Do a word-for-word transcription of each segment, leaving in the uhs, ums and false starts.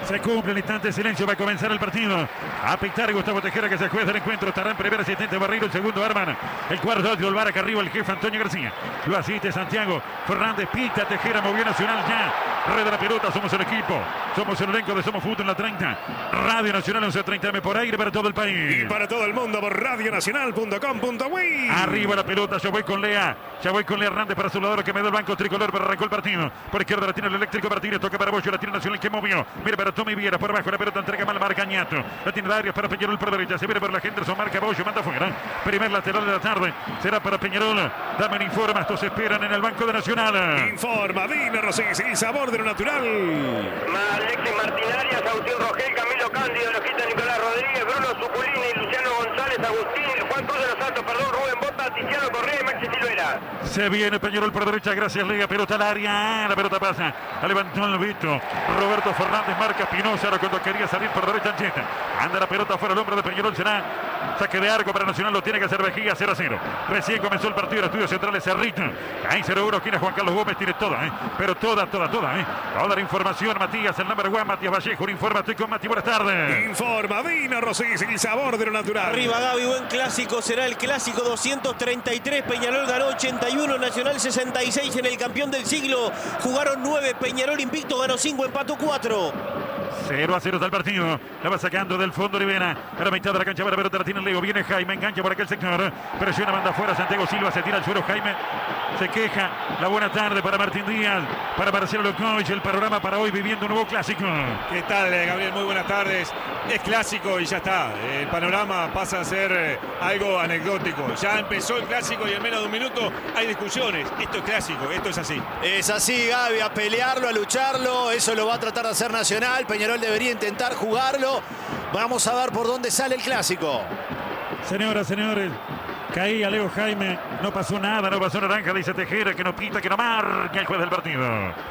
Se cumple el instante de silencio, va a comenzar el partido. A pitar Gustavo Tejera, que se juega el encuentro. Estará en primera asistente Barreiro, el segundo Arman. El cuarto de Olvar, acá arriba el jefe Antonio García. Lo asiste Santiago Fernández, pita Tejera, movió Nacional ya. Red de la pelota, somos el equipo. Somos el elenco de Somos Fútbol en la treinta. Radio Nacional once treinta eme por aire para todo el país. Y para todo el mundo por radio nacional punto com punto uy. Arriba la pelota, ya voy con Lea. Ya voy con Lea Hernández para su lado, que me da el banco tricolor, pero arrancó el partido. Por izquierda la tiene el eléctrico Martínez, toca para Bollo, la tiene Nacional que movió. Mira para Tommy Viera, por abajo la pelota entrega mal, marca Ñato. La tiene Darius para Peñarol por derecha, se viene por la Henderson, marca Bollo, manda afuera. Primer lateral de la tarde, será para Peñarol. Dame informa, estos esperan en el banco de Nacional. Informa, vino Rosés, el sabor de lo natural. Alexis Martinarias, Agustín Rogel, Camilo Cándido, Lojita Nicolás Rodríguez, Bruno Zuculini, Luciano González, Agustín, Juan Cruz de los Santos, perdón, Rubén Bota, Tiziano Correa y Maxi Silvera. Se viene Peñarol por derecha, gracias Liga, pelota al área, la pelota pasa, la levantó el Vito, Roberto Fernández marca Pinoza, ahora cuando quería salir por derecha Ancheta, anda la pelota fuera, el hombre de Peñarol será saque de arco para Nacional, lo tiene que hacer Vejiga, cero a cero. Recién comenzó el partido, el estudio central es Cerrito. Ahí cero uno, esquina Juan Carlos Gómez, tiene toda, ¿eh? Pero toda, toda, toda, ¿eh? Toda la información, Matías, el number one, Matías Vallejo, informa, estoy con Mati, buenas tardes. Informa, vino Rosés, el sabor de lo natural. Arriba Gaby, buen clásico, será el clásico doscientos treinta y tres, Peñarol ganó ochenta y uno, Nacional sesenta y seis en el campeón del siglo. Jugaron nueve, Peñarol invicto, ganó cinco, empató cuatro. cero a cero está el partido. La va sacando del fondo Rivera. A la mitad de la cancha para pelota la tiene Leo. Viene Jaime, engancha por aquel sector. Presiona, manda afuera Santiago Silva. Se tira al suelo Jaime. Se queja. La buena tarde para Martín Díaz. Para Marcelo Locoich. El panorama para hoy viviendo un nuevo clásico. ¿Qué tal, Gabriel? Muy buenas tardes. Es clásico y ya está. El panorama pasa a ser algo anecdótico. Ya empezó el clásico y en menos de un minuto hay discusiones. Esto es clásico, esto es así. Es así, Gaby, a pelearlo, a lucharlo. Eso lo va a tratar de hacer Nacional. Peñarol debería intentar jugarlo. Vamos a ver por dónde sale el clásico. Señoras, señores, caía Leo Jaime. No pasó nada, no pasó naranja. Dice Tejera que no pita, que no marca el juez del partido.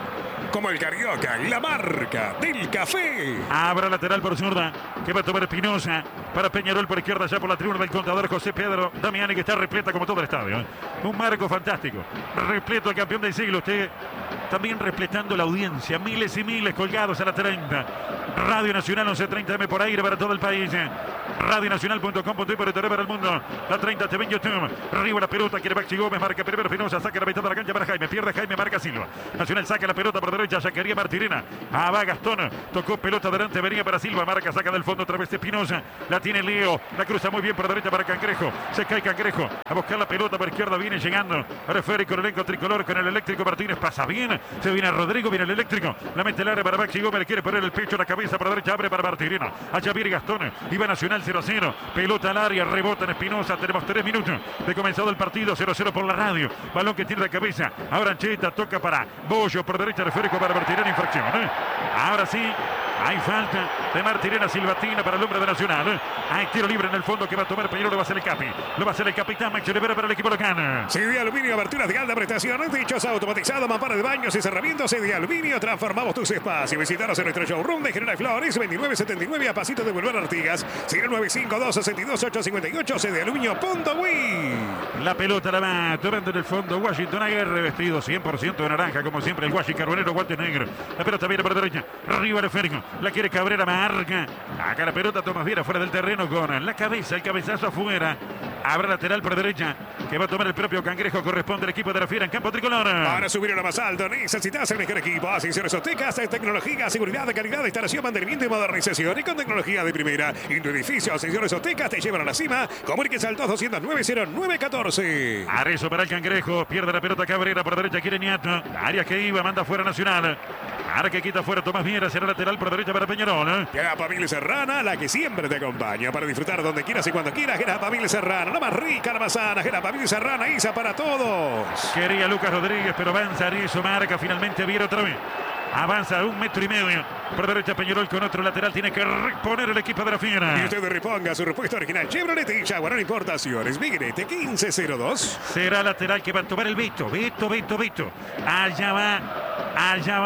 Como el Carioca, la marca del café. Abra lateral por zurda, que va a tomar Espinosa. Para Peñarol por izquierda, ya por la tribuna del contador José Pedro Damiani, que está repleta como todo el estadio. ¿eh? Un marco fantástico. Repleto el campeón del siglo. Usted también repletando la audiencia. Miles y miles colgados a la treinta. Radio Nacional once treinta eme por aire para todo el país. radio nacional punto com punto uy para el mundo. La treinta te ve en YouTube. Arriba la pelota, quiere Baxi Gómez, marca primero Espinosa, saca la mitad de la cancha para Jaime. Pierde Jaime, marca Silva. Nacional saca la pelota por derecha, ya quería Martirena. Ah, va Gastón, tocó pelota adelante, venía para Silva, marca, saca del fondo otra vez de Espinosa. La tiene Leo, la cruza muy bien por derecha para Cangrejo. Se cae Cangrejo, a buscar la pelota por izquierda, viene llegando. Referi con el elenco tricolor, con el eléctrico Martínez, pasa bien. Se viene Rodrigo, viene el eléctrico. La mete el área para Baxi Gómez, le quiere poner el pecho, la cabeza por derecha, abre para Martirena. Allá viene Gastón, iba Nacional cero a cero. Pelota al área, rebota en Espinosa. Tenemos tres minutos de comenzado el partido, cero a cero por la radio. Balón que tiene la cabeza. Ahora Ancheta toca para Bollo por derecha, reférico para Martirena, infracción. ¿eh? Ahora sí, hay falta de Martirena, silbatina para el hombre de Nacional. Hay tiro libre en el fondo que va a tomar Peñarol, lo va a hacer el capi. Lo va a hacer el capitán Maxi Rivera para el equipo local. C D Aluminio, aberturas de alta prestación, techos automatizados, mampara de baños y cerramientos. C D Aluminio, transformamos tus espacios. Visitaros en nuestro showroom de General Flores, veintinueve setenta y nueve a pasito de Boulevard Artigas. cero nueve cinco dos seis dos ocho cinco ocho, c d aluminio punto uy. La pelota la va tomando en el fondo Washington Aguirre, vestido cien por ciento de naranja, como siempre el Washington Carbonero, guantes negros. La pelota viene por derecha, arriba el Férico, la quiere Cabrera, marca. Acá la pelota, Tomás Viera fuera del terreno con la cabeza, el cabezazo afuera. Habrá lateral por derecha, que va a tomar el propio Cangrejo, corresponde al equipo de la Fiera en campo tricolor. Para subir a lo más alto necesitas el mejor equipo, ascensiones Otecas, tecnología, seguridad, calidad, instalación, mantenimiento y modernización. Y con tecnología de primera, en tu edificio, ascensiones Otecas te llevan a la cima. Comuníquese al dos doscientos nueve cero nueve catorce. Arrezo para el Cangrejo, pierde la pelota Cabrera por derecha, quiere Ñato. Área que iba, manda fuera Nacional. Ahora que quita fuera Tomás Viera, será lateral por derecha para Peñarol. Grapa Mil Serrana, la que siempre te acompaña para disfrutar donde quieras y cuando quieras. Grapa Mil Serrana, la más rica, la más sana. Grapa Mil Serrana, Isa para todos. Quería Lucas Rodríguez, pero avanza Arezzo, marca finalmente Viera otra vez. Avanza un metro y medio. Por derecha Peñarol con otro lateral. Tiene que reponer el equipo de la Fiera. Y usted reponga su repuesto original Chevrolet y Jaguar Importaciones. Migrete quince cero dos. Será lateral que va a tomar el Vito. Vito, Vito, Vito. Allá va. Allá va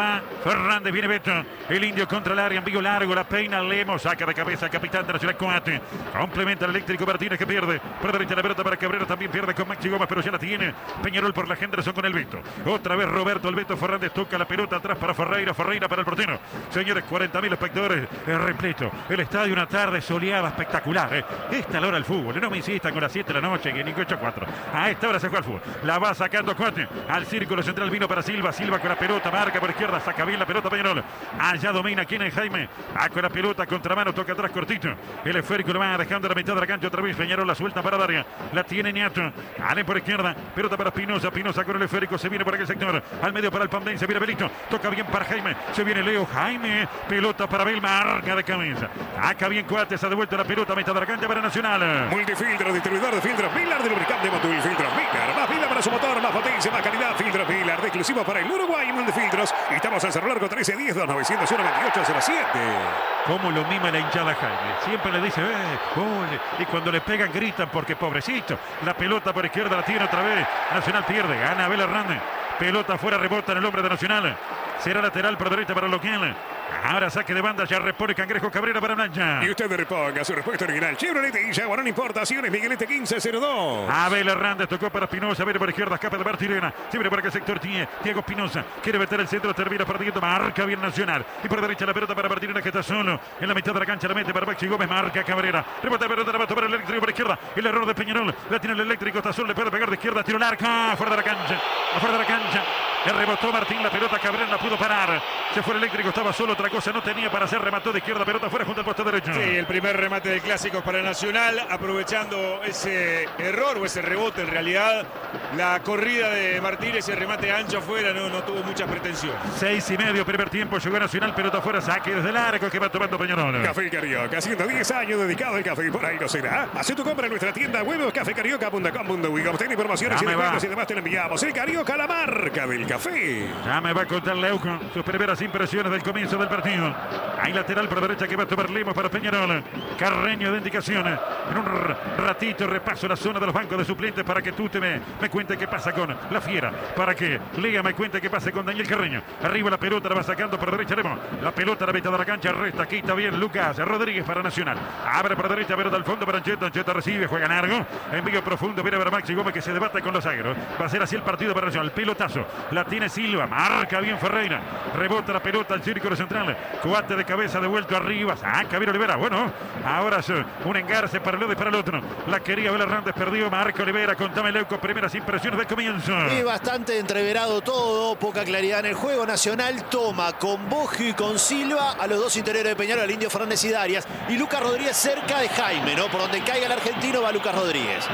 Fernández, viene Beto. El indio contra el área, envío largo, la peina Lemos, saca de cabeza el capitán de Nacional Coate. Complementa el eléctrico Martínez que pierde. Por derecha la pelota para Cabrera, también pierde con Maxi Gómez, pero ya la tiene. Peñarol por la Henderson con el Beto. Otra vez Roberto, el Beto Fernández toca la pelota atrás para Ferreira, Ferreira para el portero. Señores, cuarenta mil espectadores, eh, repleto. El estadio, una tarde soleada, espectacular. Eh. Esta es la hora del fútbol. No me insistan con las siete de la noche, que ni ocho a cuatro. A esta hora se juega el fútbol. La va sacando Coate. Al círculo central vino para Silva. Silva con la pelota, marca por izquierda, saca bien la pelota Peñarol. Allá domina quién es Jaime. Ah, con la pelota, contramano, toca atrás cortito. El esférico lo va dejando a la mitad de la cancha otra vez. Peñarol la suelta para Daria. La tiene Niato. Ale por izquierda. Pelota para Espinosa. Espinosa con el esférico. Se viene por aquel sector. Al medio para el Pandense. Viene Belito. Toca bien para Jaime. Se viene Leo. Jaime. Pelota para Bel. Marca de cabeza. Acá bien Coates. Ha devuelto la pelota a mitad de la cancha para Nacional. Multifiltro, distribuidor de filtros Miller de lubricante Motul. Filtros Miller. Más vida para su motor. Más potencia. Más calidad. Filtros Miller. De exclusivo para el Uruguay. Multifiltros. Y estamos al celular con trece diez dos novecientos uno veintiocho cero siete. Cómo lo mima la hinchada Jaime. Siempre le dice, eh, gol. Y cuando le pegan gritan porque pobrecito. La pelota por izquierda la tiene otra vez. Nacional pierde. Gana Abel Hernández. Pelota fuera, rebota en el hombre de Nacional. Será lateral por derecha para Loquel. Ahora saque de banda, ya repone Cangrejo Cabrera para Blanca. Y usted reponga su respuesta original. Chevrolet y Jaguarón Importaciones, Miguelete quince cero dos. Abel Hernández tocó para Espinosa, viene por izquierda, escapa de Martirena. Se viene por aquel sector, tiene Diego Espinosa. Quiere meter el centro, termina partiendo, marca bien Nacional. Y por derecha la pelota para Martirena que está solo. En la mitad de la cancha la mete para Maxi Gómez, marca Cabrera. Rebota la pelota, la va a tomar el eléctrico por izquierda. El error de Peñarol, la tiene el eléctrico, está solo, le puede pegar de izquierda, tiro largo, fuera de la cancha, fuera de la cancha. Le rebotó Martín la pelota, Cabrera no pudo parar. Se fue el eléctrico, estaba solo, otra cosa no tenía para hacer, remató de izquierda, pelota fuera junto al poste derecho. Sí, el primer remate de Clásicos para Nacional, aprovechando ese error o ese rebote en realidad. La corrida de Martínez y el remate ancho afuera no, no tuvo muchas pretensiones. Seis y medio, primer tiempo, llegó Nacional, pelota afuera, saque desde el arco que va tomando Peñarol. Café Carioca, ciento diez años dedicado al café, por ahí no será. Haz tu compra en nuestra tienda web café carioca punto com punto uy. Obtén informaciones y descuentos y además te lo enviamos. El Carioca, la marca del café. Ya me va a contar Leuco sus primeras impresiones del comienzo del partido. Hay lateral por derecha que va a tomar Lemos para Peñarol. Carreño de indicaciones. En un ratito repaso la zona de los bancos de suplentes para que tú te me, me cuente qué pasa con la Fiera. Para que Liga me cuente qué pasa con Daniel Carreño. Arriba la pelota la va sacando por derecha Lemos. La pelota a la mitad de la cancha resta. Quita bien Lucas Rodríguez para Nacional. Abre por derecha, pelota al fondo para Ancheta. Ancheta recibe, juega largo. Envío profundo. Viene para Maxi Gómez que se debate con los agros. Va a ser así el partido para Nacional. Pelotazo. La tiene Silva. Marca bien Ferreira. Rebota la pelota al círculo central. Coate de cabeza devuelto arriba. Saca bien Olivera. Bueno, ahora es un engarce para el lado y para el otro. La quería Abel Hernández. Perdió. Marca Olivera. Contame Leuco. Primeras impresiones del comienzo. Y bastante entreverado todo. Poca claridad en el juego. Nacional toma con Boggio y con Silva a los dos interiores de Peñarol, al Indio Fernández y Darias. Y Lucas Rodríguez cerca de Jaime, ¿no? Por donde caiga el argentino va Lucas Rodríguez.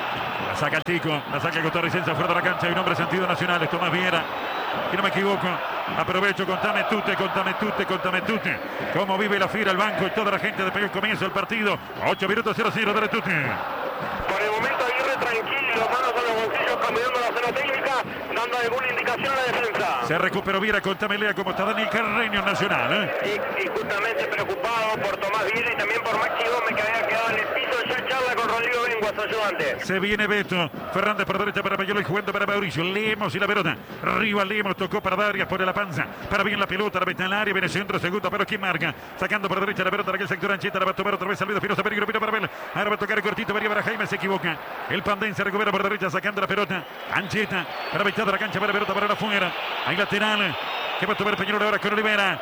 La saca el Tico. La saca el costarricense fuera de la cancha. Hay un hombre sentido nacional. Es Tomás Viera. Y no me equivoco. Aprovecho, contame Tute, contame Tute, contame Tute. Cómo vive la Fiera, el banco y toda la gente después del comienzo del partido. ocho minutos cero cero, dale Tute. Por el momento Aguirre tranquilo, manos en los bolsillos, cambiando la zona técnica, dando alguna indicación a la defensa. Se recuperó Viera, contame Lea cómo está Daniel Carreño Nacional. ¿eh? Y, y justamente preocupado por Tomás Viera y también por Maxi Gómez que había quedado en el piso. Ya charla con Rodrigo Benguas, su ayudante. Se viene Beto. Fernández por derecha para Peñarol y jugando para Mauricio. Lemos y la pelota. Arriba Lemos, tocó para Darias, pone la panza. Para bien la pelota, la mete en el área, viene centro, segundo, pero ¿quién marca? Sacando por derecha la pelota, en aquel sector Ancheta, la va a tomar otra vez Almeida Espinosa, peligro, pino para Bel. Ahora va a tocar cortito, venía para Jaime, se equivoca. El Pandén se recupera por derecha, sacando la pelota. Ancheta, para mitad de la cancha, para la pelota, para la afuera. Hay lateral, que va a tomar Peñarol ahora con Olivera.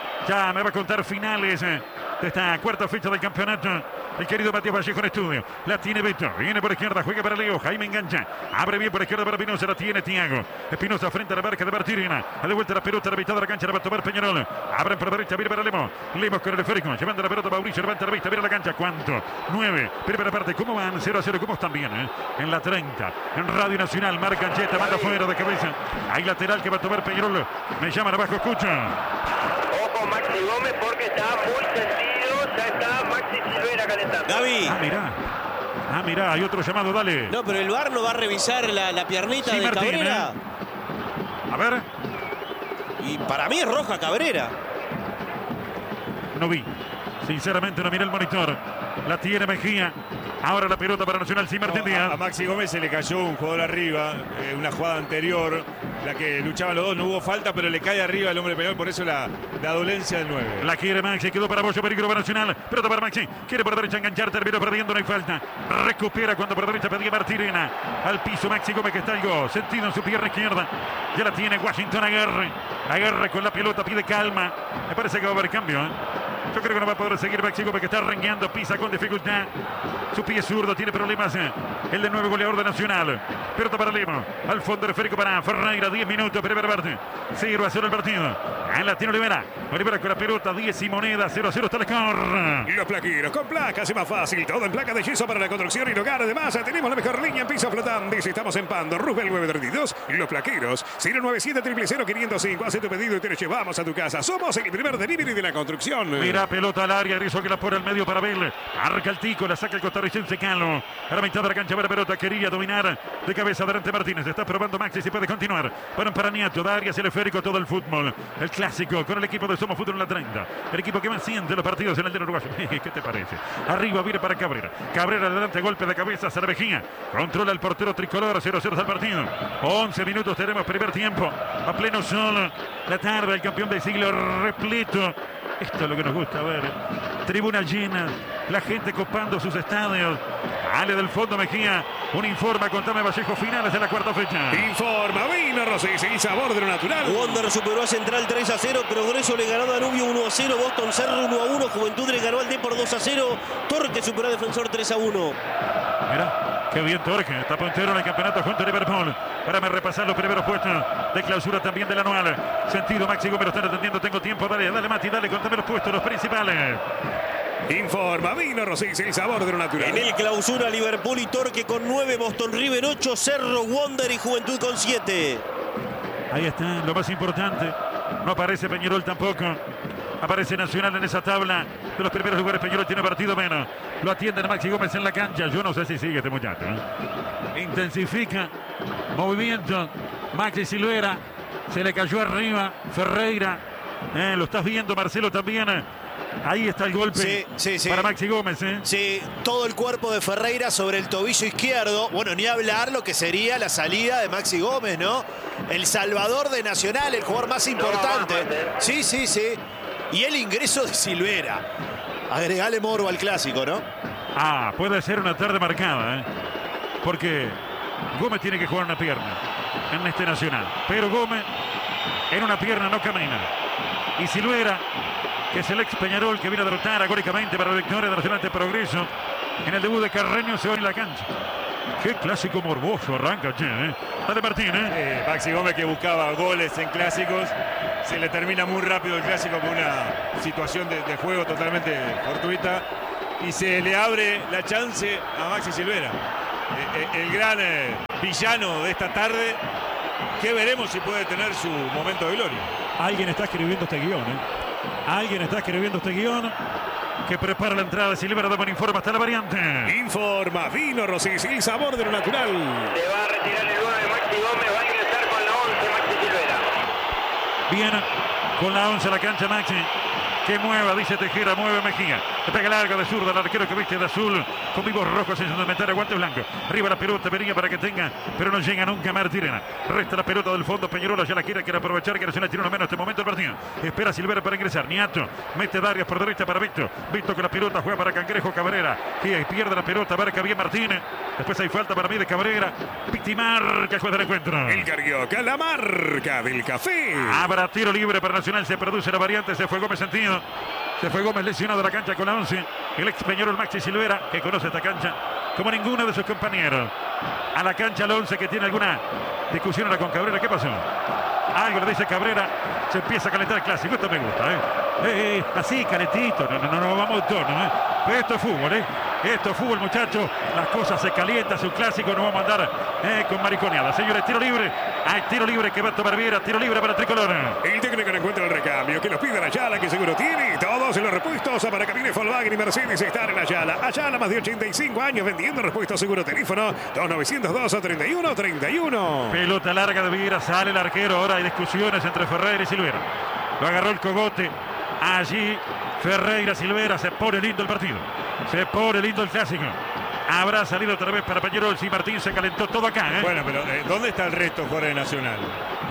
Ya me va a contar finales de esta cuarta fecha del campeonato. El querido Matías Vallejo en estudio. La tiene Beto. Viene por izquierda. Juega para Leo. Jaime engancha. Abre bien por izquierda para Espinosa. La tiene Tiago. Espinosa frente a la marca de Martirena. A de vuelta la pelota a la mitad de la cancha. La va a tomar Peñarol. Abren por derecha. Viene para Lemos. Lemos con el esférico. Llevando la pelota a Mauricio. Levanta la vista. Viene a la cancha. ¿Cuánto? nueve. Primera parte. ¿Cómo van? cero a cero. ¿Cómo están bien? Eh? En la treinta. En Radio Nacional. Marca Ancheta. Manda fuera de cabeza. Hay lateral que va a tomar Peñarol. Me llaman abajo. Escucha. Ojo Maxi Gómez porque está muy sentido. Ya está Maxi Silvera calentando. Gaby. Ah, mirá. Ah, mirá, hay otro llamado, dale. No, pero el V A R no va a revisar la, la piernita Sí, de Martín, Cabrera. ¿eh? A ver. Y para mí es roja Cabrera. No vi. Sinceramente no miré el monitor. La tiene Mejía. Ahora la pelota para Nacional sin Martín No, Díaz. a, a Maxi Gómez se le cayó un jugador arriba, eh, una jugada anterior. la que luchaban los dos, no hubo falta, pero le cae arriba el hombre de Peñarol, por eso la, la dolencia del nueve. La quiere Maxi, quedó para Bollo, peligro para Nacional. Pelota para Maxi, quiere por derecha enganchar, terminó perdiendo, no hay falta. Recupera cuando por derecha pedía Martirena. Al piso Maxi Gómez que está algo sentido en su pierna izquierda. Ya la tiene Washington Aguerre. Aguerre con la pelota, pide calma. Me parece que va a haber cambio, ¿eh? Yo creo que no va a poder seguir Maxi Gómez que está rengueando, pisa con dificultad. Su pie zurdo tiene problemas. ¿eh? El de nuevo goleador de Nacional. Pelota para Lemo. Al fondo reférico para Ferreira. diez minutos, primera parte. cero a cero el partido. En la tiene Olivera. Olivera con la pelota, diez y moneda. cero a cero está el score. Los plaqueros con placas y más fácil. Todo en placa de yeso para la construcción y hogar. Además, tenemos la mejor línea en piso flotante. Si estamos en Pando, Rubel nueve treinta y dos. Los plaqueros. cero nueve siete, cero cero, cinco cero cinco. Hace tu pedido y te lo llevamos a tu casa. Somos el primer delivery de la construcción. Mira, pelota al área. Rizzo que la pone al medio para Bell. Arca el tico, la saca el costarricense Calo. A la mitad de la cancha, para pelota. Quería dominar de cabeza adelante Martínez. Está probando Maxi si puede continuar. Bueno, para Niato, da áreas el esférico todo el fútbol. El clásico con el equipo de Somos Fútbol en la treinta. El equipo que más siente los partidos en el del Uruguayo. ¿Qué te parece? Arriba viene para Cabrera. Cabrera adelante, golpe de cabeza, Cervejía. Controla el portero tricolor, cero a cero al partido. once minutos tenemos primer tiempo. A pleno sol. La tarde, el campeón del siglo repleto. Esto es lo que nos gusta ver. Tribuna llena, la gente copando sus estadios. Ale del fondo Mejía, un informa, contame Vallejo, finales de la cuarta fecha. Informa, vino Rosés, el sabor de lo natural. Wander superó a Central tres a cero, Progreso le ganó a Danubio uno a cero, Boston Cerro uno a uno, Juventud le ganó al Depor dos a cero, Torque superó a Defensor tres a uno. Mira, qué bien Torque, está puntero en el campeonato junto a Liverpool. Para me repasar los primeros puestos de clausura también del anual. Sentido, Maxi Gómez lo están atendiendo, tengo tiempo, dale, dale Mati, dale, contame los puestos, los principales. Informa, vino Rosés, el sabor de lo natural. En el clausura, Liverpool y Torque con nueve, Boston River ocho, Cerro, Wander y Juventud con siete. Ahí está, lo más importante. No aparece Peñarol tampoco. Aparece Nacional en esa tabla de los primeros lugares. Peñarol tiene partido menos. Lo atienden a Maxi Gómez en la cancha. Yo no sé si sigue este muchacho. ¿eh? Intensifica movimiento. Maxi Silvera. Se le cayó arriba. Ferreira. Eh, lo estás viendo, Marcelo, también. Ahí está el golpe sí, sí, sí. para Maxi Gómez. ¿eh? Sí, todo el cuerpo de Ferreira sobre el tobillo izquierdo. Bueno, ni hablar lo que sería la salida de Maxi Gómez, ¿no? El salvador de Nacional, el jugador más importante. Sí, sí, sí. Y el ingreso de Silvera. Agregale morbo al clásico, ¿no? Ah, puede ser una tarde marcada, ¿eh? Porque Gómez tiene que jugar una pierna en este Nacional. Pero Gómez en una pierna no camina. Y Silvera, que es el ex Peñarol que viene a derrotar agóricamente para la victoria de Nacional de Progreso en el debut de Carreño, se va en la cancha. Qué clásico morboso arranca, che, ¿eh? Dale Martín, ¿eh? Eh, Maxi Gómez, que buscaba goles en clásicos, se le termina muy rápido el clásico con una situación de, de juego totalmente fortuita y se le abre la chance a Maxi Silvera, eh, eh, el gran eh, villano de esta tarde, que veremos si puede tener su momento de gloria. Alguien está escribiendo este guión, ¿eh? Alguien está escribiendo este guión que prepara la entrada de Silvera. Dame un informe hasta la variante. Informa, vino Rosés, el sabor de lo natural. Se va a retirar el nueve Maxi Gómez, va a ingresar con la once Maxi Silvera. Bien, con la once a la cancha Maxi. Que mueva, dice Tejera, mueve Mejía. Le pega larga de zurda al arquero que viste de azul, con vivos rojos en su meter guante blanco. Arriba la pelota, venía para que tenga, pero no llega nunca Martirena. Resta la pelota del fondo, Peñarol ya la quiere, quiere aprovechar, que Nacional tiene uno menos este momento del partido. Espera Silvera para ingresar, Niato, mete Darias por derecha para Víctor. Víctor con la pelota, juega para Cangrejo Cabrera. Y pierde la pelota, marca bien Martínez. Después hay falta para mí de Cabrera. Victimar, que juega del encuentro. El Carioca, la marca del café. Habrá tiro libre para Nacional, se produce la variante, se fue Gómez sentido. Se fue Gómez lesionado de la cancha con la once. El ex Peñarol Maxi Silvera, que conoce esta cancha como ninguno de sus compañeros. A la cancha el once, que tiene alguna discusión ahora con Cabrera. ¿Qué pasó? Algo le dice Cabrera. Se empieza a calentar el clásico. Esto me gusta, ¿eh? eh, eh así, calentito. No, no, no, no vamos de tono, ¿eh? Pero esto es fútbol, ¿eh? Esto es fútbol, muchachos. Las cosas se calientan. Es un clásico. No vamos a andar eh, con mariconeadas. Señores, tiro libre. Hay tiro libre que va a tomar Viera. Tiro libre para el tricolor. El técnico no encuentra el recambio. Que los pida Ayala, que seguro tiene. Todos los repuestos para cabines Volkswagen y Mercedes están en Ayala. Ayala, más de ochenta y cinco años vendiendo repuestos seguro. Teléfono dos nueve cero dos, treinta y uno treinta y uno. Pelota larga de Viera. Sale el arquero. Ahora hay discusiones entre Ferreira y Silvera. Lo agarró el cogote. Allí Ferreira, Silvera. Se pone lindo el partido. Se pone lindo el clásico. Habrá salido otra vez para Peñarol. Si Martín se calentó todo acá, ¿eh? Bueno, pero eh, ¿dónde está el resto, Jorge Nacional?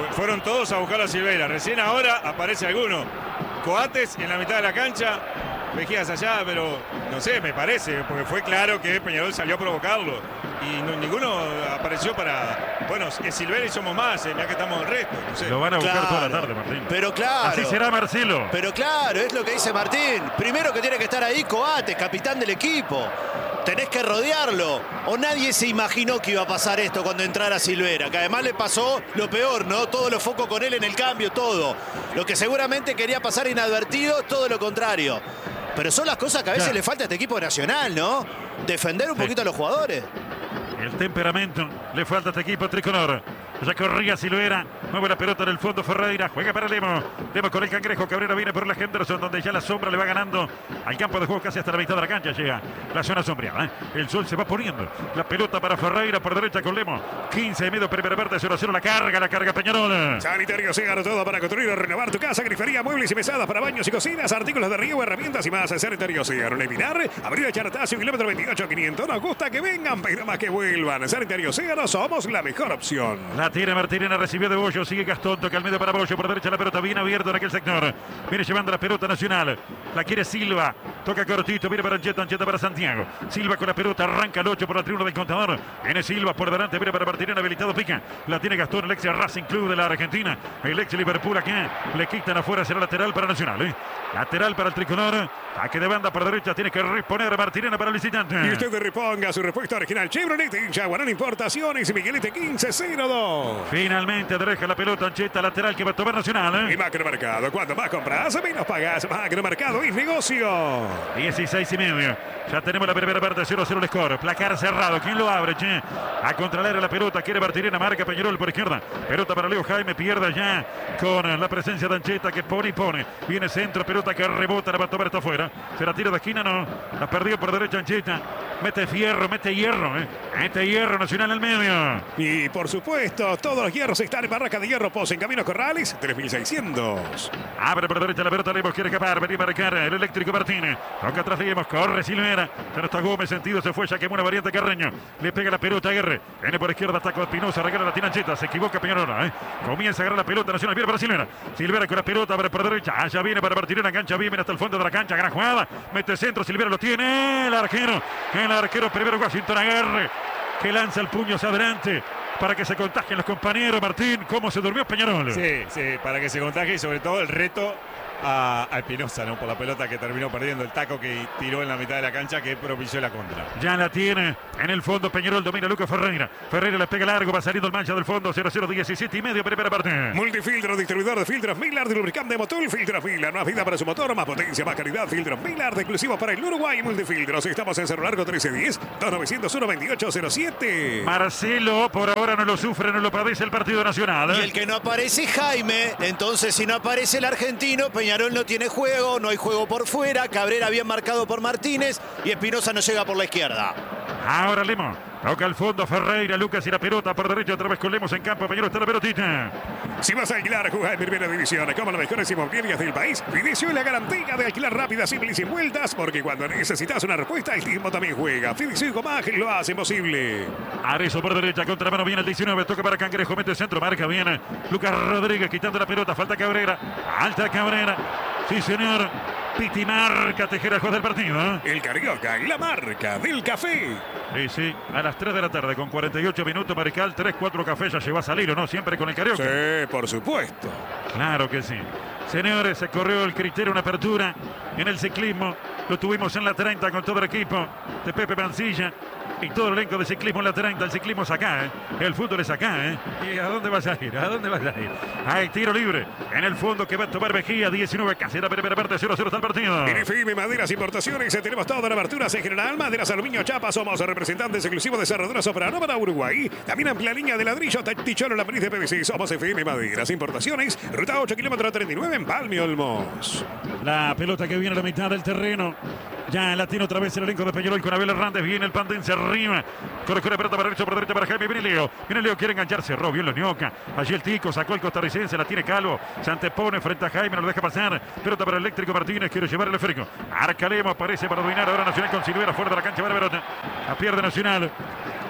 Fueron todos a buscar a Silveira. Recién ahora aparece alguno. Coates en la mitad de la cancha. Vejías allá, pero no sé, me parece, porque fue claro que Peñarol salió a provocarlo. Y no, ninguno apareció para... Bueno, es Silveira y somos más, eh, ya que estamos el resto. No sé. Lo van a buscar Claro, toda la tarde, Martín. Pero claro. Así será, Marcelo. Pero claro, es lo que dice Martín. Primero que tiene que estar ahí Coates, capitán del equipo. Tenés que rodearlo. O nadie se imaginó que iba a pasar esto cuando entrara Silveira. Que además le pasó lo peor, ¿no? Todos los focos con él en el cambio, todo. Lo que seguramente quería pasar inadvertido, todo lo contrario. Pero son las cosas que a veces Claro. le falta a este equipo nacional, ¿no? Defender un Sí. poquito a los jugadores. El temperamento le falta a este equipo tricolor. Ya corría Silveira, mueve la pelota en el fondo Ferreira, juega para Lemo. Lemo con el cangrejo, Cabrera viene por la Henderson, donde ya la sombra le va ganando al campo de juego casi hasta la mitad de la cancha. Llega la zona sombreada, ¿eh? El sol se va poniendo. La pelota para Ferreira por derecha con Lemo. quince y medio, primera parte, cero a cero. La carga, la carga Peñarol. Sanitario Segaro, todo para construir o renovar tu casa, grifería, muebles y mesadas para baños y cocinas, artículos de riego, herramientas y más. Sanitario Segaro, Leminar, Avenida Chartacio, kilómetro veintiocho quinientos. Nos gusta que vengan, pero más que vuelvan. Sanitario Segaro, somos la mejor opción. La tiene Martínez, recibió de Bollo, sigue Gastón, toca al medio para Bollo, por derecha la pelota bien abierta en aquel sector. Viene llevando la pelota Nacional, la quiere Silva, toca cortito, viene para Ancheta, Ancheta para Santiago. Silva con la pelota, arranca el ocho por la tribuna del contador. Viene Silva por delante, viene para Martínez, habilitado, pica. La tiene Gastón, el ex Racing Club de la Argentina. El ex Liverpool acá, le quitan afuera, será lateral para Nacional. ¿eh? Lateral para el tricolor, ataque de banda por derecha, tiene que reponer Martínez para el visitante. Y usted reponga su respuesta original. Chevrolet, Jaguarán Importaciones y Miguelete quince cero dos. Finalmente deja la pelota Ancheta, lateral que va a tomar Nacional. ¿eh? Y Macromercado, cuando más compras, menos pagas. Macromercado es negocio. dieciséis y medio. Ya tenemos la primera parte, cero a cero el score. Placar cerrado. ¿Quién lo abre, che? A contralera la pelota. Quiere Martirena, marca Peñarol por izquierda. Pelota para Leo Jaime. Pierde ya con la presencia de Ancheta que pone y pone. Viene centro, pelota que rebota. La va a tomar, está afuera. Se la tira de esquina, no. La perdió por derecha Ancheta. Mete fierro, mete hierro, ¿eh? Mete hierro Nacional al medio. Y por supuesto, todos los hierros están en Barraca de Hierro Pos en Camino Corrales, tres mil seiscientos. Abre por derecha la pelota, Lemos quiere escapar, venía a marcar el eléctrico Martínez. Toca atrás Lemos, corre Silveira. Ya no está Gómez, sentido, se fue, ya quemó una variante Carreño. Le pega la pelota a R. Viene por izquierda, ataca a Espinosa, regala la Tinancheta, se equivoca Peñarol, ¿eh? Comienza a agarrar la pelota Nacional, viene para Silveira. Silveira con la pelota, abre por derecha, allá viene para Martínez, cancha bien hasta el fondo de la cancha, gran jugada. Mete centro, Silveira lo tiene, el arquero. El arquero primero Washington Aguirre, que lanza el puño hacia adelante para que se contagien los compañeros. Martín, ¿cómo se durmió Peñarol? Sí, sí, para que se contagie y sobre todo el reto a, a Espinosa, ¿no? Por la pelota que terminó perdiendo, el taco que tiró en la mitad de la cancha que propició la contra. Ya la tiene en el fondo Peñarol, domina Lucas Ferreira. Ferreira le pega largo, va saliendo el mancha del fondo, cero cero, diecisiete y medio, primera parte. Multifiltro, distribuidor de filtros Miller, de lubricante de motor, filtros Miller, más vida para su motor, más potencia, más calidad, filtros Miller, de exclusivo para el Uruguay, Multifiltros. Estamos en Cerro Largo trece diez, dos nueve cero uno, veintiocho cero siete. Marcelo, por ahora no lo sufre, no lo padece el partido nacional. ¿eh? Y el que no aparece es Jaime. Entonces, si no aparece el argentino, Peñarol no tiene juego, no hay juego por fuera. Cabrera bien marcado por Martínez y Espinosa no llega por la izquierda. Ahora Lemos, toca al fondo Ferreira, Lucas y la pelota por derecha, otra vez con Lemos en campo, Peñarol está la pelotita. Si vas a alquilar, jugar en primera división, como las mejores inmobiliarias del país, Fidicio es la garantía de alquilar rápida, simple y sin vueltas, porque cuando necesitas una respuesta, el tiempo también juega. Fidicio y Comag lo hace posible. Arezo por derecha, contra mano viene el diecinueve, toca para Cangrejo, mete centro, marca bien. Lucas Rodríguez quitando la pelota, falta Cabrera, alta Cabrera. Sí, señor. Piti marca Tejera, juez del partido. ¿eh? El Carioca, la marca del café. Sí, sí, a las tres de la tarde con cuarenta y ocho minutos, Marical, tres cuatro cafés ya lleva a salir, ¿o no? Siempre con el Carioca. Sí, por supuesto. Claro que sí. Señores, se corrió el criterio, una apertura en el ciclismo. Lo tuvimos en la treinta con todo el equipo de Pepe Mancilla y todo el elenco de ciclismo en la treinta. El ciclismo es acá, ¿eh? El fútbol es acá, ¿eh? ¿Y a dónde vas a ir? ¿A dónde vas a ir? Hay tiro libre en el fondo que va a tomar Mejía, diecinueve, casi la primera parte, cero cero está el partido. Inefime Maderas Importaciones, tenemos todas las aberturas en general, maderas, aluminio, chapa, somos representantes exclusivos de cerraduras Soprano para Uruguay. También amplia línea de ladrillo, ticholo, lambriz de P V C, somos F M Maderas Importaciones, ruta ocho, kilómetro treinta y nueve en Palme Olmos. La pelota que viene a la mitad del terreno. Ya la tiene otra vez el elenco de Peñarol con Abel Hernández. Viene el Pandense arriba. Corre, corre, pelota para derecha, por derecha para Jaime. Viene Leo. Viene Leo, quiere engancharse. Cerró bien lo Ñoca. Allí el Tico sacó el costarricense. La tiene Calvo. Se antepone frente a Jaime. No lo deja pasar. Pelota para el eléctrico Martínez. Quiere llevar el esférico. Arcalemo aparece para dominar ahora Nacional con Silveira fuera de la cancha. Va la pelota. La pierde Nacional.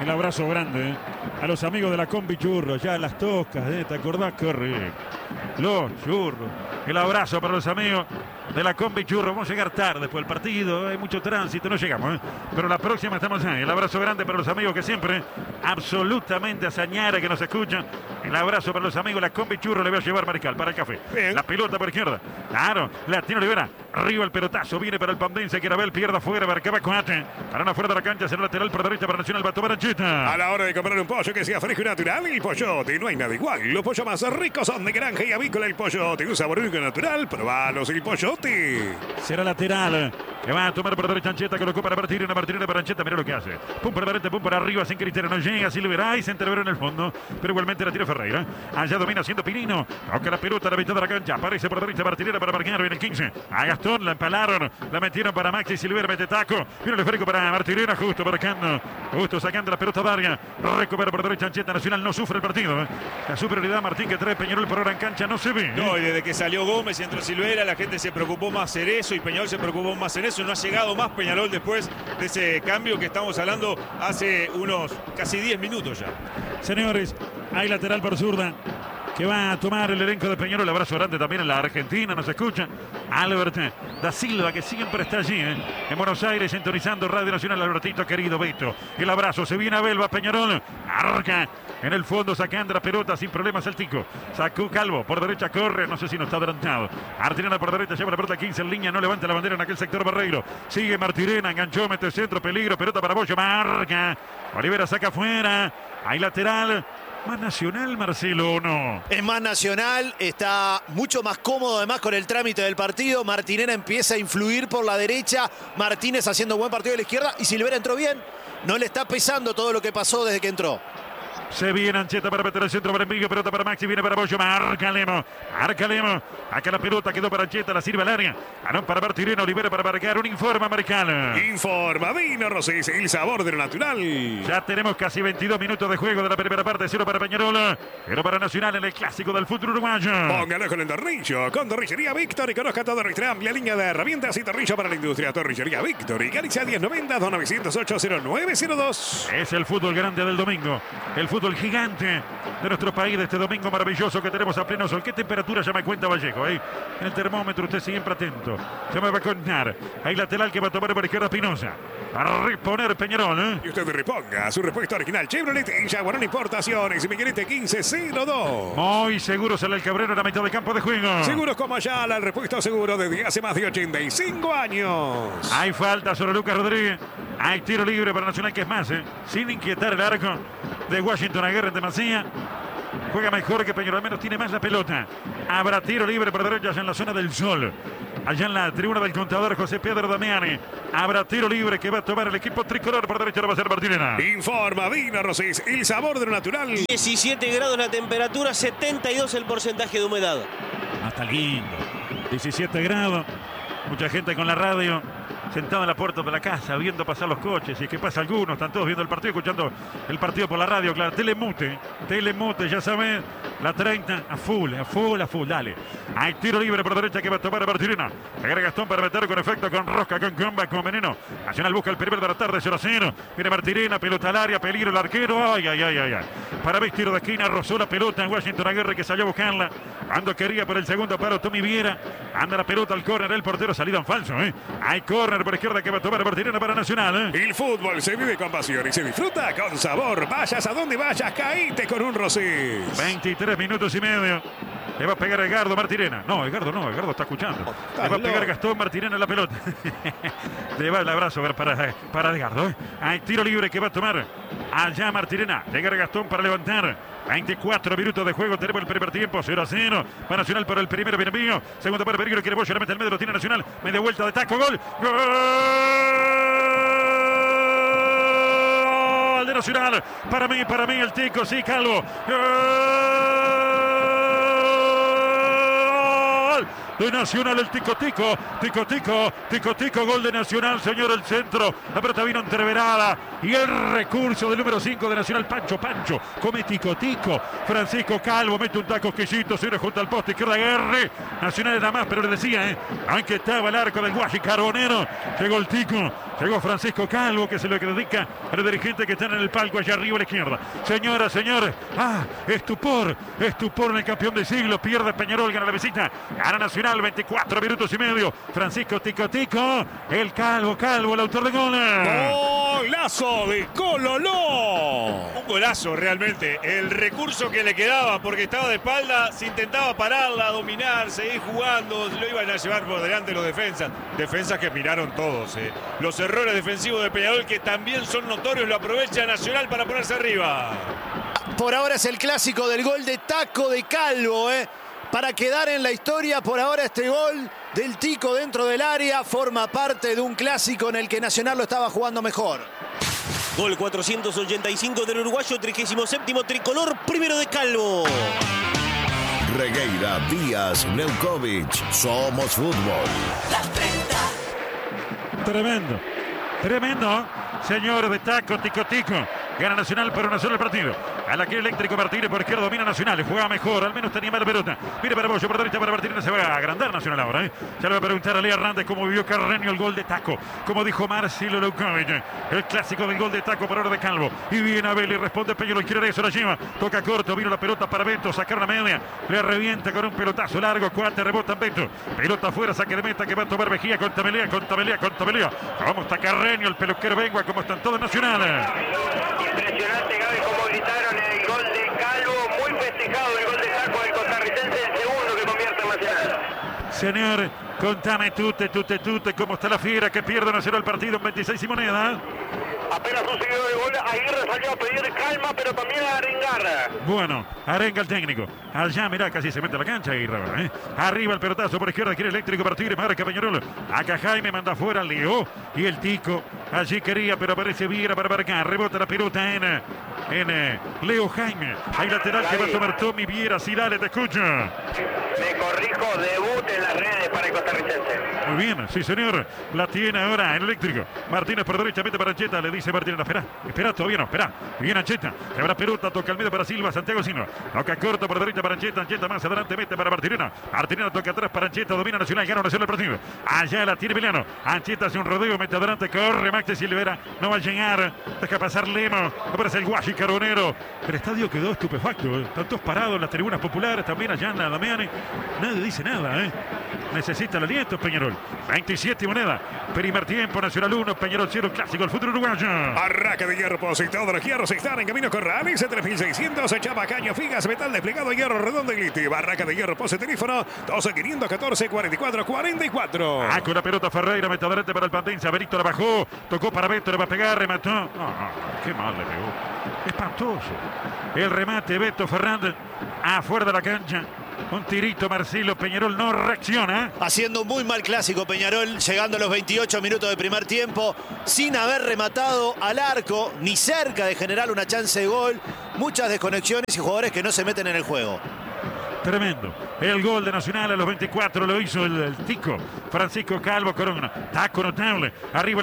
El abrazo grande ¿eh? a los amigos de la Combi Churros, ya las toscas, ¿eh? ¿Te acordás? Qué rico. Los churros. El abrazo para los amigos de la Combi Churros. Vamos a llegar tarde después del partido, hay mucho tránsito, no llegamos, ¿eh? Pero la próxima estamos ahí. El abrazo grande para los amigos que siempre, absolutamente a Sañara que nos escuchan. El abrazo para los amigos de la Combi Churros. Le voy a llevar Mariscal para el café. Bien. La pelota por izquierda. Claro, la tiene Olivera. Arriba el pelotazo, viene para el Pandense, que Arabel pierde afuera, marcaba Coate. Para una fuera de la cancha, será lateral por derecha para Nacional, va a tomar Ancheta. A la hora de comprar un pollo que sea fresco y natural, el Pollote, no hay nada igual. Los pollos más ricos son de granja y avícola. El Pollote, un sabor único y natural, probalos, el Pollote. Será lateral, que va a tomar por derecha Ancheta, colocó para partir una Martínez para Ancheta, mira lo que hace. Pum para derecha, pum para arriba, sin criterio, no llega, Silvera y se entreverá en el fondo, pero igualmente la tira Ferreira. Allá domina haciendo Pirino, toca la pelota a la mitad de la cancha, aparece por derecha Martínez para marcar, viene el quince. A Gastón la empalaron, la metieron para Maxi Silvera, mete taco, viene el esférico para Martínez, justo marcando, justo sacando la pelota Vargas, recupera por derecha Ancheta, Nacional no sufre el partido. ¿eh? La superioridad Martín que trae Peñarol por ahora en cancha no se ve. ¿eh? No, y desde que salió Gómez y entró Silvera, la gente se preocupó más en eso y Peñarol se preocupó más en eso. No ha llegado más Peñarol después de ese cambio que estamos hablando hace unos casi diez minutos ya. Señores, hay lateral por zurda que va a tomar el elenco de Peñarol. Abrazo grande también en la Argentina, nos escucha Albert da Silva, que siempre está allí, ¿eh? en Buenos Aires, sintonizando Radio Nacional. Albertito, querido Beto, el abrazo, se viene Abel, va Peñarol, arca en el fondo, sacando la pelota sin problemas el Tico, sacó Calvo, por derecha corre, no sé si no está adelantado, Martirena por derecha, lleva la pelota quince en línea, no levanta la bandera en aquel sector Barreiro, sigue Martirena, enganchó, mete centro, peligro, pelota para Bollo, marca, Olivera saca afuera, hay lateral. ¿Más Nacional, Marcelo, o no? Es más Nacional, está mucho más cómodo además con el trámite del partido. Martinera empieza a influir por la derecha, Martínez haciendo buen partido de la izquierda y Silvera entró bien. No le está pesando todo lo que pasó desde que entró. Se viene Ancheta para meter el centro para Envigo, pelota para Maxi, viene para Bollo, marca Lemo, marca Lemo, acá la pelota quedó para Ancheta, la sirve al área, Arón para Martirena, Olivera para marcar, un informe americano. Informa, vino Rosés, el sabor de lo natural. Ya tenemos casi veintidós minutos de juego de la primera parte, cero para Peñarol, cero para Nacional en el clásico del fútbol uruguayo. Póngalo con el tornillo, con Torrillería Víctor y conozca todo nuestra amplia línea de herramientas y tornillo para la industria. Torrillería Víctor y Galicia diez noventa, dos nueve cero ocho, cero nueve cero dos. Es el fútbol grande del domingo, el fútbol el gigante de nuestro país de este domingo maravilloso que tenemos a pleno sol. ¿Qué temperatura ya me cuenta Vallejo? ¿eh? En el termómetro usted siempre atento. Ya me va a contar. Hay lateral que va a tomar por izquierda Espinosa. A reponer Peñarol. ¿eh? Y usted reponga su respuesta original. Chevrolet y Jaguarón Importaciones. Miguelete quince cero dos. Muy seguro sale el Cabrero en la mitad de campo de juego. Seguros como Ayala, el repuesto seguro desde hace más de ochenta y cinco años. Hay falta sobre Lucas Rodríguez. Hay tiro libre para Nacional, que es más, ¿eh? sin inquietar el arco de Washington Aguirre de Macía. Juega mejor que Peñarol, al menos tiene más la pelota. Habrá tiro libre por derecha allá en la zona del Sol. Allá en la tribuna del contador José Pedro Damiani. Habrá tiro libre que va a tomar el equipo tricolor. Por derecha lo va a ser Martirena. Informa Vino Rosés, el sabor de lo natural. diecisiete grados la temperatura, setenta y dos el porcentaje de humedad. Hasta lindo. diecisiete grados. Mucha gente con la radio. Sentado en la puerta de la casa, viendo pasar los coches. Y es que pasa algunos, están todos viendo el partido, escuchando el partido por la radio. Claro, Telemute, Telemute, ya saben, la treinta, a full, a full, a full, dale. Hay tiro libre por derecha que va a tomar a Martirena. Agrega Gastón para meter con efecto, con rosca, con comba, con veneno. Nacional busca el primer de la tarde, cero a cero. Viene Martirena, pelota al área, peligro el arquero. Ay, ay, ay, ay, ay. Para vez tiro de esquina, rozó la pelota en Washington Aguirre, que salió a buscarla. Cuando quería por el segundo paro, Tommy Viera. Anda la pelota al córner, el portero, salida en falso, ¿eh? Hay córner por izquierda que va a tomar Martirena para Nacional. ¿eh? El fútbol se vive con pasión y se disfruta con sabor. Vayas a donde vayas, caíte con un Rosés. veintitrés minutos y medio. Le va a pegar Edgardo Martirena. No, Edgardo no, Edgardo está escuchando. Le va a pegar Gastón Martirena en la pelota. Le va el abrazo para, para Edgardo. ¿eh? Hay tiro libre que va a tomar allá Martirena. Llega Gastón para levantar. veinticuatro minutos de juego, tenemos el primer tiempo, cero a cero. Va Nacional para el primero, bien mío. Segundo para peligro, quiere Bollo, la mete al medio, lo tiene Nacional. Media vuelta de taco, gol. ¡Gol de Nacional! Para mí, para mí, el Tico, sí, Calvo. ¡Gol de Nacional, el Tico Tico! Tico Tico, Tico Tico, gol de Nacional, señor, el centro. La pelota vino entreverada. Y el recurso del número cinco de Nacional, Pancho, Pancho, come Tico Tico. Francisco Calvo mete un taco exquisito, se junto al poste, izquierda Guerre. Nacional era más, pero le decía, ¿eh? Aunque estaba el arco del Guaji Carbonero. Llegó el Tico, Llegó Francisco Calvo, que se lo dedica a los dirigentes que están en el palco allá arriba a la izquierda. Señoras, señores, ah, estupor, estupor en el campeón del siglo. Pierde Peñarol, gana la visita. Gana Nacional, veinticuatro minutos y medio. Francisco Tico Tico, el Calvo, Calvo, el autor de gol. Golazo de Cololó. Un golazo realmente. El recurso que le quedaba porque estaba de espalda, se intentaba pararla, dominar, seguir jugando, lo iban a llevar por delante los defensas. Defensas que miraron todos. Eh. Los errores defensivos de Peñarol, que también son notorios, lo aprovecha Nacional para ponerse arriba. Por ahora es el clásico del gol de taco de Calvo, ¿eh? Para quedar en la historia, por ahora este gol del Tico dentro del área forma parte de un clásico en el que Nacional lo estaba jugando mejor. Gol cuatrocientos ochenta y cinco del uruguayo, trigésimo séptimo tricolor, primero de Calvo. Regueira, Díaz, Neukovic, somos fútbol. Tremendo, tremendo, señor de taco, Tico Tico. Gana Nacional, pero no solo el partido. A la que Eléctrico Martínez por izquierda domina Nacional. Jugaba mejor, al menos tenía más la pelota. Mire para Bollo, por derecha para Martínez. Se va a agrandar Nacional ahora. ¿eh? Ya le va a preguntar a Lea Hernández cómo vivió Carreño el gol de taco. Como dijo Marcelo Leukovic. El clásico del gol de taco por ahora de Calvo. Y viene Abel y responde Peñarol. Quiere eso, la lleva. Toca corto, vino la pelota para Beto. Sacar una media. Le revienta con un pelotazo largo. Cuate, rebota en Beto. Pelota afuera, saque de meta que va a tomar Mejía. Con Tabelea, con Tabelea, con Tabelea. ¿Cómo está Carreño? El peluquero Bengua. ¿Cómo están todos Nacionales? Impresionante, Gaby, como gritaron en el gol de Calvo. Muy festejado el gol de taco del costarricense, el segundo que convierte en Nacional. Señor, contame tute, tute, tute, cómo está la fiera que pierde Nacional el partido en veintiséis y moneda. Apenas sucedió el gol, Aguirre salió a pedir calma, pero también a arengar. Bueno, arenga el técnico. Allá, mirá, casi se mete a la cancha Aguirre. ¿eh? Arriba el pelotazo por izquierda, quiere Eléctrico Martínez, marca Peñarol. Acá Jaime manda afuera, Leo. Y el Tico, allí quería, pero aparece Viera para marcar. Rebota la pelota en, en eh, Leo Jaime. Hay lateral que va a tomar Tommy Viera. Sí, dale, te escucho. Me corrijo, debut en las redes para el costarricense. Muy bien, sí señor. La tiene ahora en Eléctrico. Martínez por derecha, mete para Ancheta. Le dice Martínez, no, espera, espera, todavía no, espera. Viene Ancheta, se habrá pelota, toca al medio para Silva, Santiago Silva. Toca corto por derecha para Ancheta, Ancheta más adelante, mete para Martinena. Martinena toca atrás para Ancheta, domina Nacional, gana Nacional el partido. Allá la tiene Emiliano. Ancheta hace un rodeo, mete adelante, corre Maxi Silvera. No va a llegar, deja pasar Lemo. Aparece el Guachi Carbonero. El estadio quedó estupefacto, ¿eh? Están todos parados en las tribunas populares, también allá en la Damiani. Nadie dice nada, ¿eh? Necesita el aliento Peñarol. veintisiete moneda. Primer tiempo, Nacional uno, Peñarol cero, clásico, el fútbol uruguayo. Arranque de hierro, y todos los hierros están en camino Corrales, tres mil seiscientos, chapa, caño, figas, metal desplegado, hierro redondo y glitty. Barraca de hierro, pose, teléfono, doce quinientos catorce, cuarenta y cuatro, cuarenta y cuatro. Ah, con la pelota Ferreira, mete adelante para el Pantense. Berito la bajó, tocó para Beto, le va a pegar, remató. No, no, qué mal le pegó. Espantoso. El remate, Beto Fernández, afuera de la cancha. Un tirito, Marcelo Peñarol no reacciona. Haciendo un muy mal clásico Peñarol, llegando a los veintiocho minutos de primer tiempo, sin haber rematado al arco, ni cerca de generar una chance de gol. Muchas desconexiones y jugadores que no se meten en el juego. Tremendo. El gol de Nacional a los veinticuatro lo hizo el, el Tico. Francisco Calvo Corona. Taco notable. Arriba